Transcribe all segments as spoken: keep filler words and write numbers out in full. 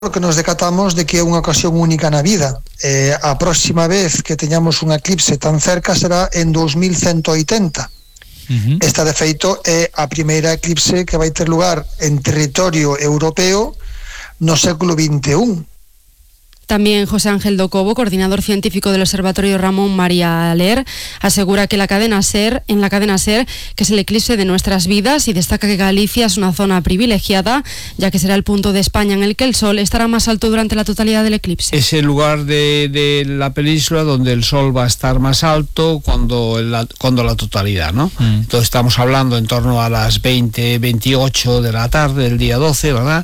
que nos decatamos de que é unha ocasión única na vida. Eh, a próxima vez que teñamos un eclipse tan cerca será en dos mil ciento oitenta. Uh-huh. Esta, de feito, é a primeira eclipse que vai ter lugar en territorio europeo no século vinte e un. También José Ángel Docobo, coordinador científico del Observatorio Ramón María Aller, asegura que la cadena SER, en la cadena SER, que es el eclipse de nuestras vidas, y destaca que Galicia es una zona privilegiada, ya que será el punto de España en el que el sol estará más alto durante la totalidad del eclipse. Es el lugar de, de la península donde el sol va a estar más alto cuando la, cuando la totalidad, ¿no? Mm. Entonces estamos hablando en torno a las veinte, veintiocho de la tarde del día doce, ¿verdad?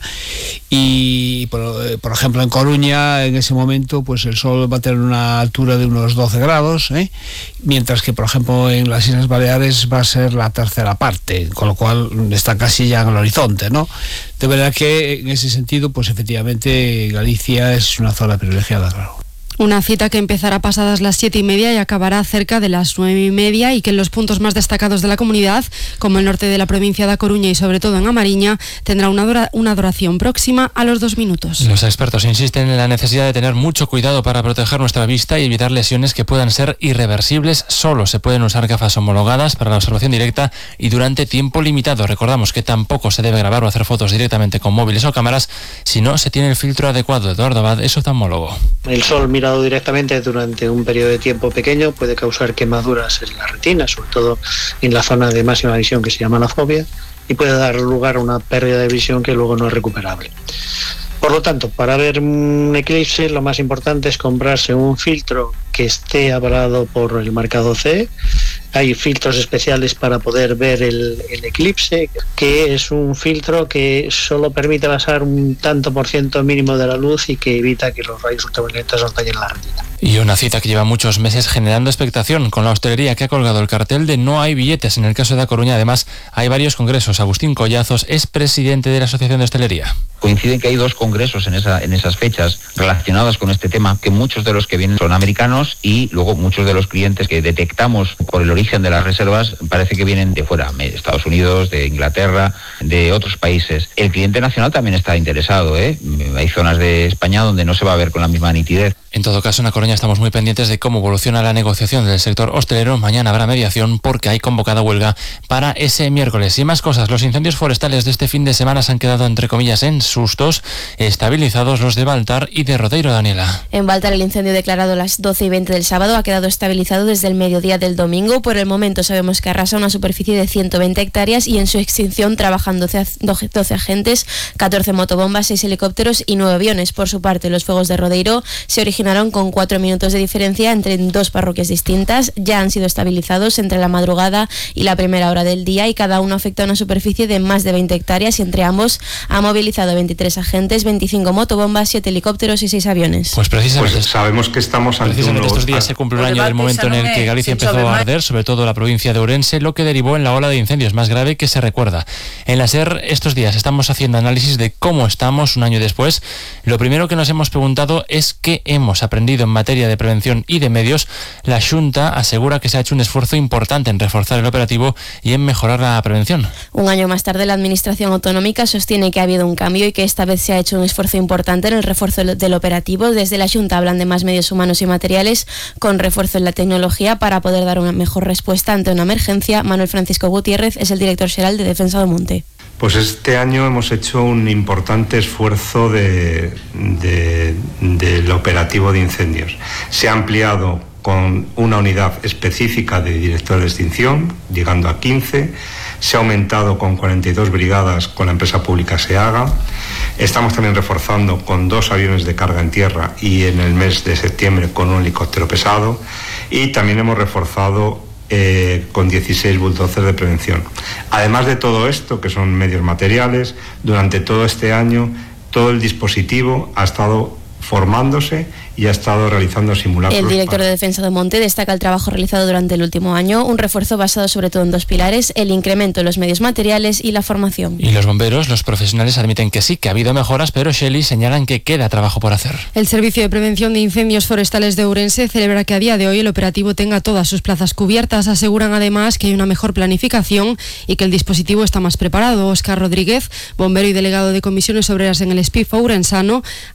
Y por, por ejemplo en Coruña, en ese momento, pues el sol va a tener una altura de unos doce grados, ¿eh? Mientras que, por ejemplo, en las Islas Baleares va a ser la tercera parte, con lo cual está casi ya en el horizonte, ¿no? De verdad que, en ese sentido, pues efectivamente Galicia es una zona privilegiada, claro. Una cita que empezará pasadas las siete y media y acabará cerca de las nueve y media, y que en los puntos más destacados de la comunidad, como el norte de la provincia de A Coruña y sobre todo en A Mariña, tendrá una, dura, una duración próxima a los dos minutos. Los expertos insisten en la necesidad de tener mucho cuidado para proteger nuestra vista y evitar lesiones que puedan ser irreversibles. Solo se pueden usar gafas homologadas para la observación directa y durante tiempo limitado. Recordamos que tampoco se debe grabar o hacer fotos directamente con móviles o cámaras si no se tiene el filtro adecuado. Eduardo Abad es oftalmólogo. El sol mira directamente durante un periodo de tiempo pequeño puede causar quemaduras en la retina, sobre todo en la zona de máxima visión que se llama la fobia, y puede dar lugar a una pérdida de visión que luego no es recuperable. Por lo tanto, para ver un eclipse lo más importante es comprarse un filtro que esté avalado por el marcado C E. Hay filtros especiales para poder ver el, el eclipse, que es un filtro que solo permite pasar un tanto por ciento mínimo de la luz y que evita que los rayos ultravioletas nos dañen la retina. Y una cita que lleva muchos meses generando expectación, con la hostelería que ha colgado el cartel de no hay billetes. En el caso de A Coruña, además, hay varios congresos. Agustín Collazos es presidente de la Asociación de Hostelería. Coinciden que hay dos congresos en, esa, en esas fechas relacionados con este tema, que muchos de los que vienen son americanos y luego muchos de los clientes que detectamos por el origen de las reservas parece que vienen de fuera, de Estados Unidos, de Inglaterra, de otros países. El cliente nacional también está interesado, ¿eh? Hay zonas de España donde no se va a ver con la misma nitidez. En todo caso, en A Coruña estamos muy pendientes de cómo evoluciona la negociación del sector hostelero. Mañana habrá mediación porque hay convocada huelga para ese miércoles. Y más cosas, los incendios forestales de este fin de semana se han quedado, entre comillas, en sustos, estabilizados los de Baltar y de Rodeiro. Daniela. En Baltar, el incendio declarado a las doce y veinte del sábado ha quedado estabilizado desde el mediodía del domingo. Por el momento sabemos que arrasa una superficie de ciento veinte hectáreas y en su extinción trabajan doce, doce agentes, catorce motobombas, seis helicópteros y nueve aviones. Por su parte, los fuegos de Rodeiro se originaron con cuatro minutos de diferencia entre dos parroquias distintas. Ya han sido estabilizados entre la madrugada y la primera hora del día y cada uno afecta a una superficie de más de veinte hectáreas y entre ambos ha movilizado veintitrés agentes, veinticinco motobombas, siete helicópteros y seis aviones. Pues precisamente, pues sabemos que estamos ante precisamente estos días se cumple un año del momento en el que Galicia empezó a arder, sobre todo la provincia de Ourense, lo que derivó en la ola de incendios más grave que se recuerda. En la SER estos días estamos haciendo análisis de cómo estamos un año después. Lo primero que nos hemos preguntado es qué hemos aprendido en materia de prevención y de medios. La Xunta asegura que se ha hecho un esfuerzo importante en reforzar el operativo y en mejorar la prevención. Un año más tarde, la Administración Autonómica sostiene que ha habido un cambio y que esta vez se ha hecho un esfuerzo importante en el refuerzo del operativo. Desde la Xunta hablan de más medios humanos y materiales, con refuerzo en la tecnología para poder dar una mejor respuesta ante una emergencia. Manuel Francisco Gutiérrez es el director xeral de Defensa do Monte. Pues este año hemos hecho un importante esfuerzo de, de, del operativo de incendios. Se ha ampliado con una unidad específica de director de extinción, llegando a quince. Se ha aumentado con cuarenta y dos brigadas con la empresa pública SEAGA. Estamos también reforzando con dos aviones de carga en tierra y en el mes de septiembre con un helicóptero pesado. Y también hemos reforzado Eh, con dieciséis bulldozers de prevención. Además de todo esto, que son medios materiales, durante todo este año todo el dispositivo ha estado formándose y ha estado realizando simulacros. El director de Defensa de Monte destaca el trabajo realizado durante el último año, un refuerzo basado sobre todo en dos pilares, el incremento en los medios materiales y la formación. Y los bomberos, los profesionales admiten que sí, que ha habido mejoras, pero Shelley señalan que queda trabajo por hacer. El Servicio de Prevención de Incendios Forestales de Ourense celebra que a día de hoy el operativo tenga todas sus plazas cubiertas. Aseguran además que hay una mejor planificación y que el dispositivo está más preparado. Óscar Rodríguez, bombero y delegado de Comisiones Obreras en el S P I F ourensano,